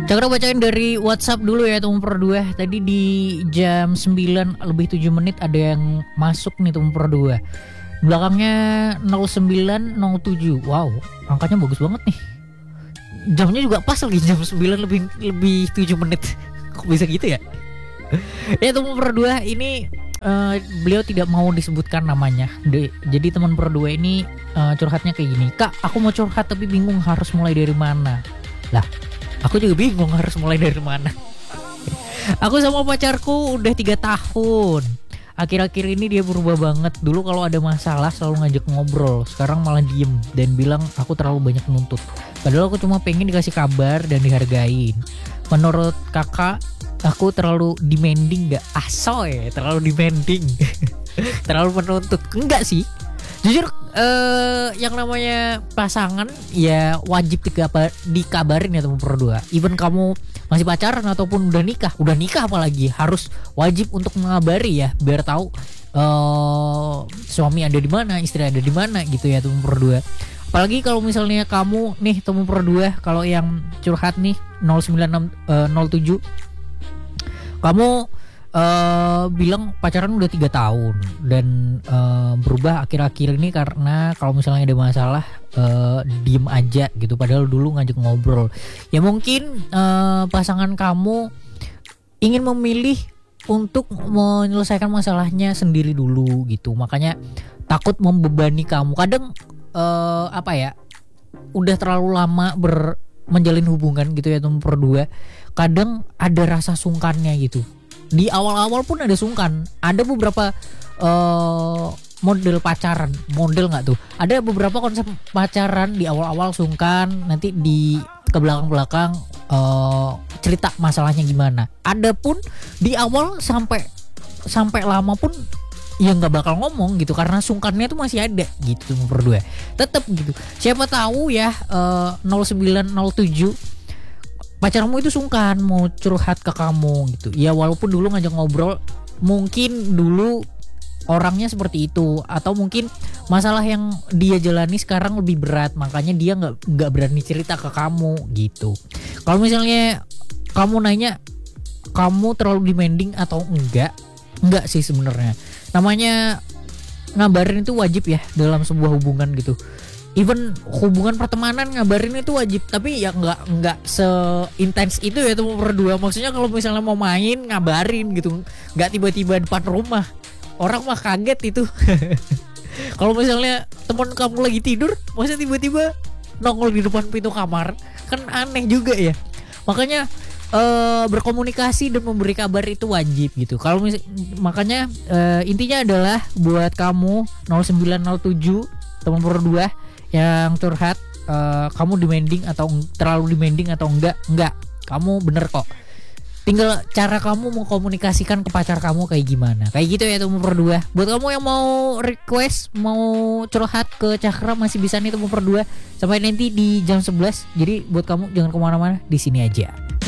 Cakra bacain dari WhatsApp dulu ya teman berdua. Tadi di jam 9 lebih 7 menit ada yang masuk nih teman berdua. Belakangnya 0907. Wow, angkanya bagus banget nih. Jamnya juga pas lagi jam 9 lebih 7 menit. Kok bisa gitu ya? Ya teman berdua ini beliau tidak mau disebutkan namanya. Jadi teman berdua ini curhatnya kayak gini. Kak, aku mau curhat tapi bingung harus mulai dari mana. Lah, aku juga bingung harus mulai dari mana. Aku sama pacarku udah 3 tahun. Akhir-akhir ini dia berubah banget. Dulu kalau ada masalah selalu ngajak ngobrol. Sekarang malah diem dan bilang aku terlalu banyak nuntut. Padahal aku cuma pengen dikasih kabar dan dihargain. Menurut kakak, aku terlalu demanding gak? Asoy, terlalu demanding. Terlalu menuntut. Enggak sih. Jujur yang namanya pasangan ya wajib dikabarin ya teman berdua. Even kamu masih pacaran ataupun udah nikah apalagi harus wajib untuk mengabari ya biar tahu suami ada di mana, istri ada di mana gitu ya teman berdua. Apalagi kalau misalnya kamu nih teman berdua, kalau yang curhat nih 0907 kamu bilang pacaran udah 3 tahun dan berubah akhir-akhir ini karena kalau misalnya ada masalah diem aja gitu, padahal dulu ngajak ngobrol. Ya mungkin pasangan kamu ingin memilih untuk menyelesaikan masalahnya sendiri dulu gitu, makanya takut membebani kamu. Kadang udah terlalu lama menjalin hubungan gitu ya teman berdua, kadang ada rasa sungkannya gitu. Di awal-awal pun ada sungkan. Ada beberapa model pacaran, model nggak tuh? Ada beberapa konsep pacaran di awal-awal sungkan, nanti di ke belakang-belakang cerita masalahnya gimana. Ada pun di awal sampai lama pun ya nggak bakal ngomong gitu karena sungkannya tuh masih ada gitu berdua. Tetap gitu. Siapa tahu ya 0907 pacarmu itu sungkan mau curhat ke kamu gitu. Ya walaupun dulu ngajak ngobrol, mungkin dulu orangnya seperti itu, atau mungkin masalah yang dia jalani sekarang lebih berat, makanya dia nggak berani cerita ke kamu gitu. Kalau misalnya kamu nanya kamu terlalu demanding atau enggak sih sebenarnya. Namanya ngabarin itu wajib ya dalam sebuah hubungan gitu. Even hubungan pertemanan ngabarin itu wajib, tapi ya nggak seintens itu ya teman berdua. Maksudnya kalau misalnya mau main ngabarin gitu, nggak tiba-tiba depan rumah, orang mah kaget itu. Kalau misalnya teman kamu lagi tidur, masa tiba-tiba nongol di depan pintu kamar, kan aneh juga ya. Makanya berkomunikasi dan memberi kabar itu wajib gitu. Kalau makanya intinya adalah buat kamu 0907 teman berdua yang curhat, kamu demanding atau terlalu demanding atau enggak, kamu bener kok. Tinggal cara kamu mengkomunikasikan ke pacar kamu kayak gimana. Kayak gitu ya teman berdua. Buat kamu yang mau request, mau curhat ke Cakra masih bisa nih teman berdua sampai nanti di jam 11. Jadi buat kamu jangan kemana-mana, di sini aja.